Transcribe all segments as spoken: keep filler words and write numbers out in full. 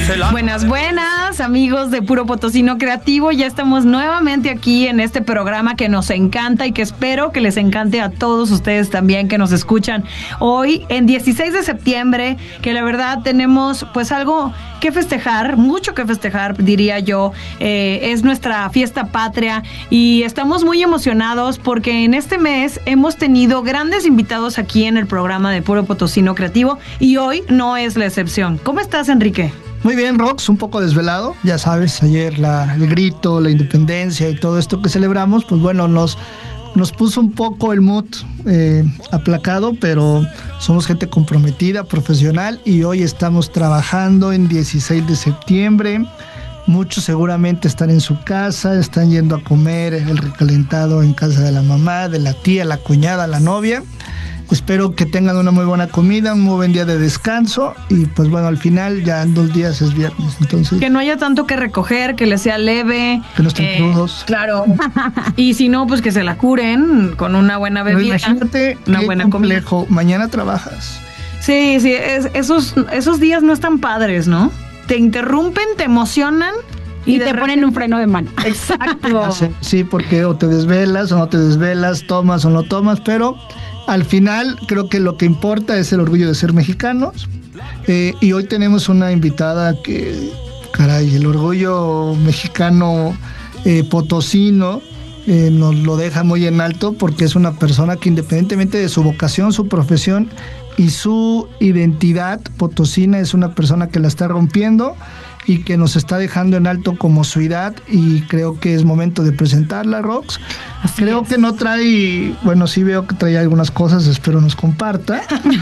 Buenas, buenas, amigos de Puro Potosino Creativo. Ya estamos nuevamente aquí en este programa que nos encanta y que espero que les encante a todos ustedes también que nos escuchan hoy en dieciséis de septiembre, que la verdad tenemos pues algo que festejar, mucho que festejar, diría yo. Eh, es nuestra fiesta patria y estamos muy emocionados porque en este mes hemos tenido grandes invitados aquí en el programa de Puro Potosino Creativo y hoy no es la excepción. ¿Cómo estás, Enrique? Muy bien, Rox, un poco desvelado. Ya sabes, ayer la, el grito, la independencia y todo esto que celebramos, pues bueno, nos, nos puso un poco el mood eh, aplacado, pero somos gente comprometida, profesional, y hoy estamos trabajando en dieciséis de septiembre. Muchos seguramente están en su casa, están yendo a comer el recalentado en casa de la mamá, de la tía, la cuñada, la novia. Espero que tengan una muy buena comida, un muy buen día de descanso y pues bueno, al final ya en dos días es viernes, entonces... Que no haya tanto que recoger, que les sea leve. Que no estén eh, crudos. Claro. Y si no, pues que se la curen con una buena bebida. Pero imagínate una qué buena complejo. Comida. Mañana trabajas. Sí, sí, es, esos, esos días no están padres, ¿no? Te interrumpen, te emocionan. Y, y te repente... ponen un freno de mano. Exacto. Sí, porque o te desvelas o no te desvelas, tomas o no tomas, pero... Al final, creo que lo que importa es el orgullo de ser mexicanos. Eh, y hoy tenemos una invitada que, caray, el orgullo mexicano eh, potosino eh, nos lo deja muy en alto porque es una persona que independientemente de su vocación, su profesión y su identidad potosina, es una persona que la está rompiendo y que nos está dejando en alto como su edad, y creo que es momento de presentarla, Rox. Así creo es. Que no trae, bueno, sí veo que trae algunas cosas, espero nos comparta.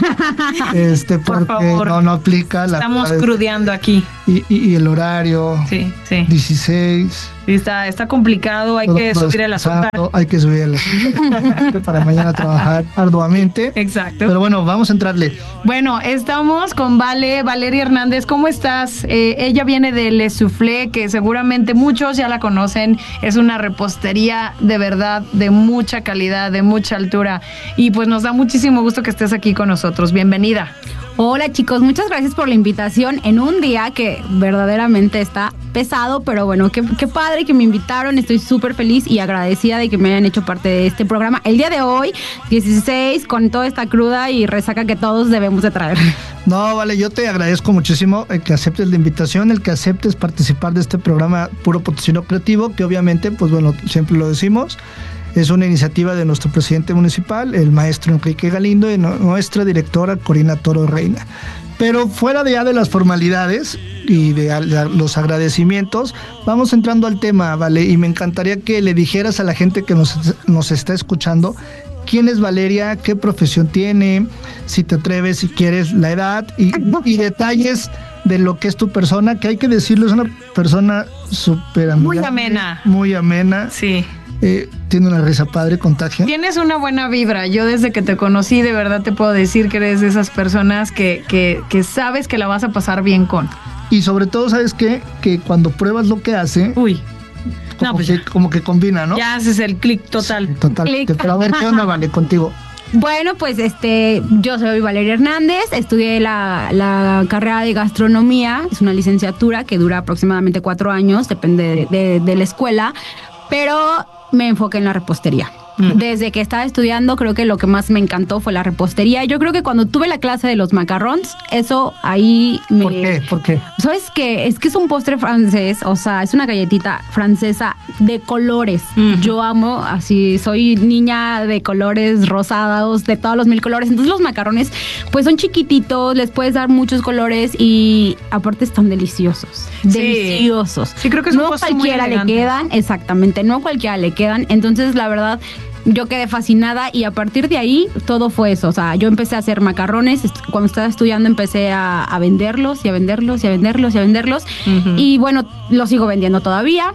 este, porque Por favor. no, no aplica. La Estamos crudeando aquí. Y, y, y el horario. Sí, sí. dieciséis. Sí, está, está complicado, hay todo, que todo subir el azúcar. Hay que subir el azúcar para mañana trabajar arduamente. Exacto. Pero bueno, vamos a entrarle. Bueno, estamos con Vale, Valeria Hernández. ¿Cómo estás? Eh, ella viene de Le Soufflé, que seguramente muchos ya la conocen. Es una repostería de verdad, de mucha calidad, de mucha altura. Y pues nos da muchísimo gusto que estés aquí con nosotros. Bienvenida. Hola chicos, muchas gracias por la invitación en un día que verdaderamente está pesado, pero bueno, qué, qué padre que me invitaron, estoy súper feliz y agradecida de que me hayan hecho parte de este programa. El día de hoy, dieciséis, con toda esta cruda y resaca que todos debemos de traer. No, Vale, yo te agradezco muchísimo el que aceptes la invitación, el que aceptes participar de este programa Puro Potosino Creativo, que obviamente, pues bueno, siempre lo decimos, es una iniciativa de nuestro presidente municipal, el maestro Enrique Galindo, y nuestra directora Corina Toro Reina. Pero fuera de ya de las formalidades y de los agradecimientos, vamos entrando al tema, Vale, y me encantaría que le dijeras a la gente que nos, nos está escuchando quién es Valeria, qué profesión tiene, si te atreves, si quieres, la edad y, y detalles de lo que es tu persona, que hay que decirlo, es una persona súper amigable. Muy amena. Muy amena. Sí. Eh, tiene una risa padre, contagia. Tienes una buena vibra. Yo desde que te conocí, de verdad te puedo decir que eres de esas personas que, que, que sabes que la vas a pasar bien con. Y sobre todo, ¿sabes qué? Que cuando pruebas lo que hace... Uy. Como, No, pues que, ya. como que combina, ¿no? Ya haces el clic total. Sí, total. Clic. Pero a ver, ¿qué onda, Vale, contigo? Bueno, pues este, yo soy Valeria Hernández, estudié la, la carrera de gastronomía, es una licenciatura que dura aproximadamente cuatro años, depende de, de, de la escuela, pero me enfoqué en la repostería. Mm. Desde que estaba estudiando, creo que lo que más me encantó fue la repostería. Yo creo que cuando tuve la clase de los macarrons, eso ahí me... ¿Por qué? ¿Por qué? ¿Sabes qué? Es que es un postre francés, o sea, es una galletita francesa de colores. Mm. Yo amo, así, soy niña de colores rosados, de todos los mil colores. Entonces los macarrones, pues son chiquititos, les puedes dar muchos colores y aparte están deliciosos. Sí. Deliciosos. Sí, creo que es un no postre muy cualquiera le elegante. quedan, exactamente, no cualquiera le quedan. Entonces, la verdad... Yo quedé fascinada y a partir de ahí todo fue eso. O sea, yo empecé a hacer macarrones. Cuando estaba estudiando empecé a, a venderlos y a venderlos y a venderlos y a venderlos. Uh-huh. Y bueno, los sigo vendiendo todavía.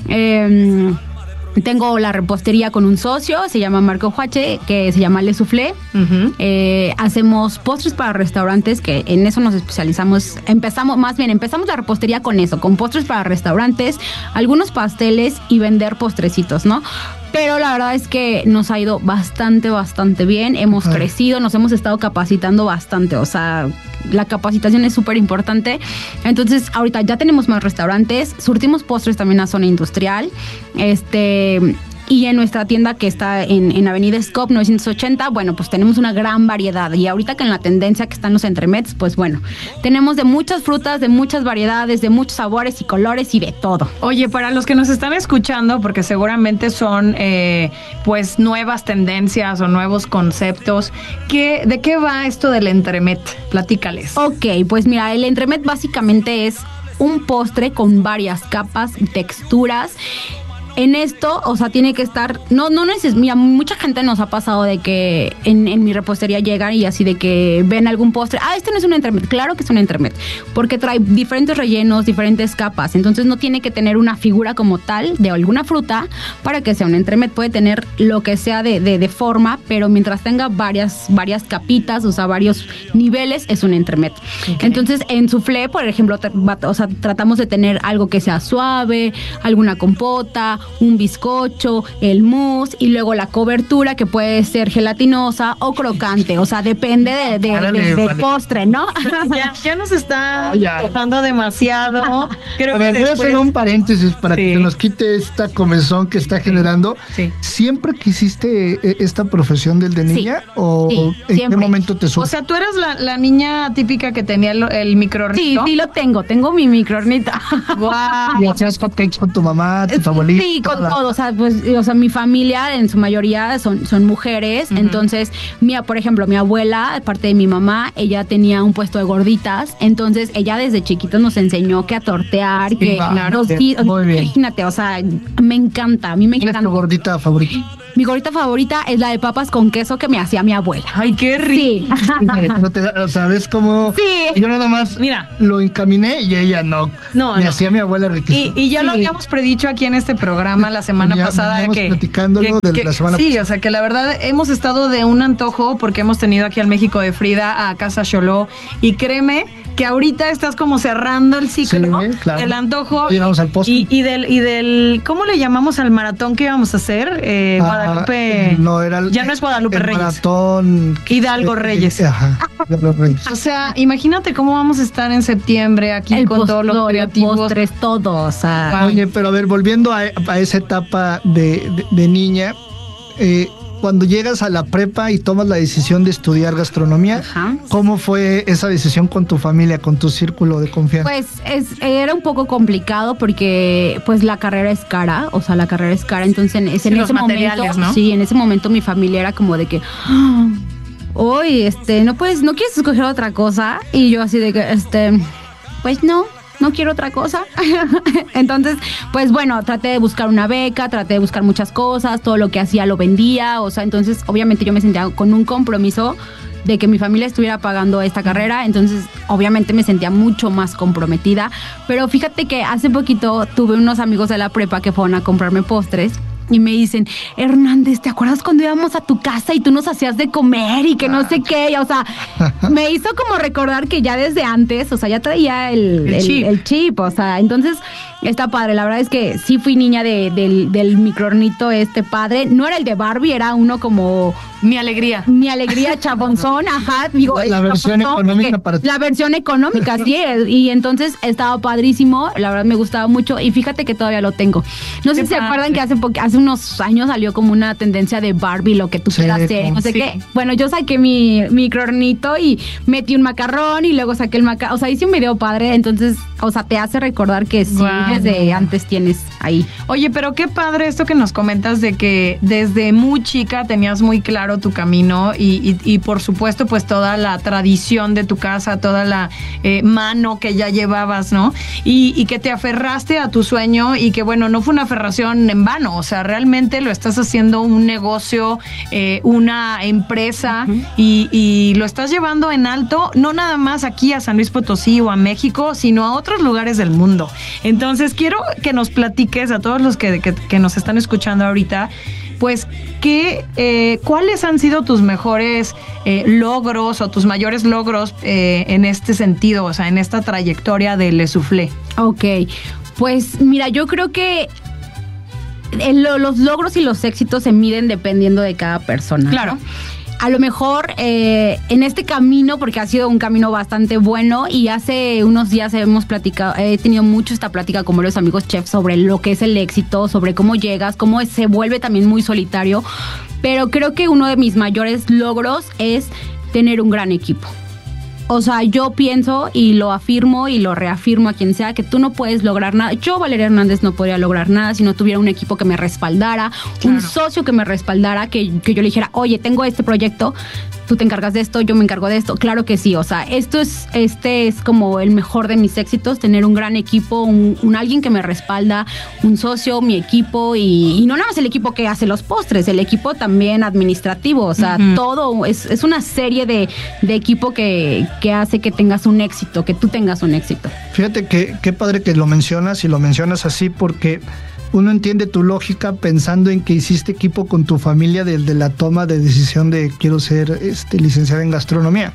Eh, tengo la repostería con un socio, se llama Marco Huache, que se llama Le Soufflé. Uh-huh. Eh, hacemos postres para restaurantes, que en eso nos especializamos. Empezamos, más bien, empezamos la repostería con eso, con postres para restaurantes, algunos pasteles y vender postrecitos, ¿no? pero la verdad es que nos ha ido bastante, bastante bien. Hemos Ajá. crecido, nos hemos estado capacitando bastante, o sea, la capacitación es súper importante. Entonces, ahorita ya tenemos más restaurantes, surtimos postres también a zona industrial, este... Y en nuestra tienda que está en, en Avenida Scope novecientos ochenta, bueno, pues tenemos una gran variedad. Y ahorita que en la tendencia que están los entremets, pues bueno, tenemos de muchas frutas, de muchas variedades, de muchos sabores y colores y de todo. Oye, para los que nos están escuchando, porque seguramente son eh, pues nuevas tendencias o nuevos conceptos, ¿qué, ¿de qué va esto del entremet? Platícales. Ok, pues mira, el entremet básicamente es un postre con varias capas y texturas. En esto, o sea, tiene que estar, no, no neces, mira, mucha gente nos ha pasado de que en, en mi repostería llegan y así de que ven algún postre, ah, este no es un entremet, claro que es un entremet, porque trae diferentes rellenos, diferentes capas, entonces no tiene que tener una figura como tal de alguna fruta para que sea un entremet, puede tener lo que sea de, de, de forma, pero mientras tenga varias, varias capitas, o sea, varios niveles, es un entremet. Okay. Entonces, en soufflé, por ejemplo, o sea, tratamos de tener algo que sea suave, alguna compota, un bizcocho, el mousse y luego la cobertura que puede ser gelatinosa o crocante, o sea, depende de, de, Árale, de, de vale. postre, ¿no? Ya, ya nos está Oh, ya. tocando demasiado. Creo A ver, que voy a después- hacer un paréntesis para Sí. que nos quite esta comezón que está generando. Sí. ¿Siempre quisiste eh, esta profesión del de Sí. niña? ¿O Sí, en qué siempre. momento te O surgió? sea, tú eras la, la niña típica que tenía el, el Sí, microornito. sí lo tengo, tengo mi microornita. Guau. ¿Y hacías cupcakes con tu mamá, tu abuelita? Sí, con la- todo, o sea, pues, o sea, mi familia en su mayoría son, son mujeres, Ujú. entonces, mi, por ejemplo, mi abuela, aparte de mi mamá, ella tenía un puesto de gorditas, entonces ella desde chiquitos nos enseñó que a tortear, Sí, que claro. los Sí, di- muy bien. imagínate, o sea, me encanta, a mí me ¿Quién es tu encanta. gordita favorita? Mi gordita favorita es la de papas con queso que me hacía mi abuela. Ay, qué rico. Sí. No te- o sea, ¿ves cómo Sí. yo nada más Mira. lo encaminé y ella no? No, Me no. hacía mi abuela Y, riquísima. y ya lo Sí. habíamos predicho aquí en este programa la semana Ya pasada. veníamos que, platicándolo que- de que- la semana Sí, o sea que la verdad hemos estado de un antojo porque hemos tenido aquí al México de Frida, a Casa Xoló, y créeme que ahorita estás como cerrando el ciclo Sí, claro. del antojo. Llegamos al postre. Y, y del, y del, ¿cómo le llamamos al maratón que íbamos a hacer? Eh, Ah, Guadalupe. no, era el- Ya no es Guadalupe el Reyes. maratón. Hidalgo eh, Reyes. eh, Ajá, Hidalgo Reyes. O sea, imagínate cómo vamos a estar en septiembre aquí El con todos los postre, creativos. postres, todo, o sea. Oye, pero a ver, volviendo a, a esa etapa de, de- de niña, eh, cuando llegas a la prepa y tomas la decisión de estudiar gastronomía, Ajá. ¿cómo fue esa decisión con tu familia, con tu círculo de confianza? Pues es, era un poco complicado porque pues la carrera es cara, o sea, la carrera es cara, entonces en, es- Sí, en los ese materiales, momento, ¿no? sí, en ese momento mi familia era como de que, "Ah, oye, este, no puedes, no quieres escoger otra cosa", y yo así de que, este, pues no. No quiero otra cosa. Entonces, pues bueno, traté de buscar una beca, traté de buscar muchas cosas, todo lo que hacía lo vendía, o sea, entonces obviamente yo me sentía con un compromiso de que mi familia estuviera pagando esta carrera, entonces obviamente me sentía mucho más comprometida, pero fíjate que hace poquito tuve unos amigos de la prepa que fueron a comprarme postres y me dicen, Hernández, ¿te acuerdas cuando íbamos a tu casa y tú nos hacías de comer y que no sé qué? Y, o sea, me hizo como recordar que ya desde antes, o sea, ya traía el, El el- chip. el chip, o sea, entonces está padre. La verdad es que sí fui niña de- del, del microornito este padre. No era el de Barbie, era uno como Mi alegría. mi alegría chabonzón, ajá, digo, La el versión chabonzón, económica porque para ti. la versión económica, sí, es, y entonces estaba padrísimo, la verdad me gustaba mucho y fíjate que todavía lo tengo. No sé Qué si se padre. acuerdan que hace po- hace unos años salió como una tendencia de Barbie, lo que tú Sí, quieras hacer, no sé sí. qué. Bueno, yo saqué mi microornito y metí un macarrón y luego saqué el macarrón, o sea, hice un video padre, entonces, o sea, te hace recordar que sí, Guau. desde antes tienes ahí. Oye, pero qué padre esto que nos comentas de que desde muy chica tenías muy claro tu camino y, y- y por supuesto pues toda la tradición de tu casa, toda la eh, mano que ya llevabas, ¿no? Y, y que te aferraste a tu sueño y que bueno, no fue una aferración en vano, o sea, realmente lo estás haciendo un negocio, eh, una empresa y, y lo estás llevando en alto, no nada más aquí a San Luis Potosí o a México, sino a otros lugares del mundo. Entonces quiero que nos platiques a todos los que, que- que nos están escuchando ahorita, pues, ¿qué, eh, ¿cuáles han sido tus mejores eh, logros o tus mayores logros eh, en este sentido, o sea, en esta trayectoria de Le Soufflé? Ok, pues mira, yo creo que el, los logros y los éxitos se miden dependiendo de cada persona. Claro. ¿no? A lo mejor eh, en este camino, porque ha sido un camino bastante bueno y hace unos días hemos platicado, he tenido mucho esta plática con varios amigos chefs sobre lo que es el éxito, sobre cómo llegas, cómo se vuelve también muy solitario, pero creo que uno de mis mayores logros es tener un gran equipo. O sea, yo pienso y lo afirmo y lo reafirmo a quien sea que tú no puedes lograr nada. Yo, Valeria Hernández, no podría lograr nada si no tuviera un equipo que me respaldara, claro. un socio que me respaldara, que, que yo le dijera, oye, tengo este proyecto, tú te encargas de esto, yo me encargo de esto. Claro que sí, o sea, esto es, este es como el mejor de mis éxitos, tener un gran equipo, un, un alguien que me respalda, un socio, mi equipo y, y no nada más el equipo que hace los postres, el equipo también administrativo, o sea, uh-huh. todo, es, es una serie de, de equipo que que hace que tengas un éxito, que tú tengas un éxito. Fíjate que qué padre que lo mencionas y lo mencionas así porque uno entiende tu lógica pensando en que hiciste equipo con tu familia desde la toma de decisión de quiero ser este, licenciada en gastronomía.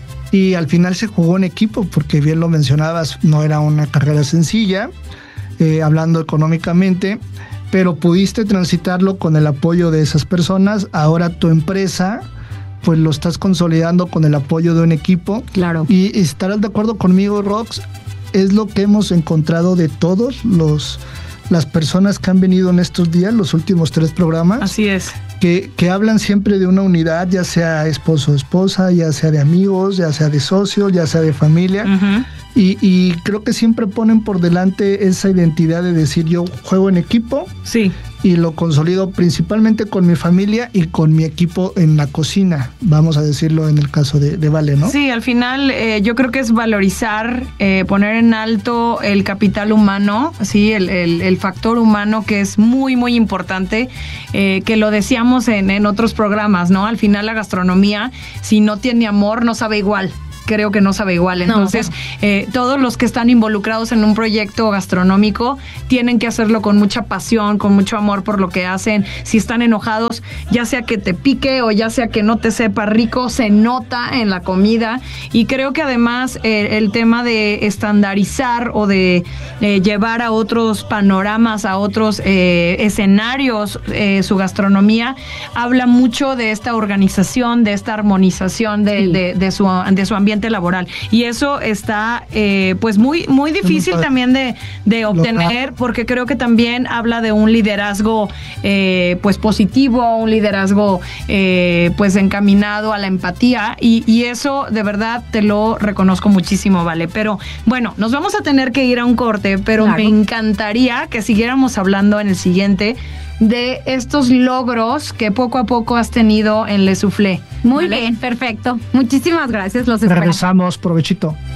Y al final se jugó en equipo porque bien lo mencionabas, no era una carrera sencilla, eh, hablando económicamente, pero pudiste transitarlo con el apoyo de esas personas. Ahora tu empresa pues lo estás consolidando con el apoyo de un equipo. Claro. Y estarás de acuerdo conmigo, Rox, es lo que hemos encontrado de todos los las personas que han venido en estos días, los últimos tres programas. Así es. Que, que hablan siempre de una unidad, ya sea esposo o esposa, ya sea de amigos, ya sea de socios, ya sea de familia. Uh-huh. Y, y creo que siempre ponen por delante esa identidad de decir yo juego en equipo. Sí. Y lo consolido principalmente con mi familia y con mi equipo en la cocina, vamos a decirlo en el caso de, de Vale, ¿no? Sí, al final eh, yo creo que es valorizar, eh, poner en alto el capital humano, sí, el, el, el factor humano que es muy, muy importante, eh, que lo decíamos en, en otros programas, ¿no? Al final la gastronomía, si no tiene amor, no sabe igual. Creo que no sabe igual. Entonces, no. eh, todos los que están involucrados en un proyecto gastronómico tienen que hacerlo con mucha pasión, con mucho amor por lo que hacen. Si están enojados, ya sea que te pique o ya sea que no te sepa rico, se nota en la comida. Y creo que además eh, el tema de estandarizar o de eh, llevar a otros panoramas, a otros eh, escenarios eh, su gastronomía, habla mucho de esta organización, de esta armonización de, sí. de, de, su, de su ambiente laboral, y eso está eh, pues muy muy difícil también de, de obtener, porque creo que también habla de un liderazgo eh, pues positivo, un liderazgo eh, pues encaminado a la empatía, y, y eso de verdad te lo reconozco muchísimo, Vale. Pero bueno, nos vamos a tener que ir a un corte, pero claro. me encantaría que siguiéramos hablando en el siguiente de estos logros que poco a poco has tenido en Le Soufflé. Muy ¿vale? bien, perfecto. Muchísimas gracias. Los esperamos. Regresamos, provechito.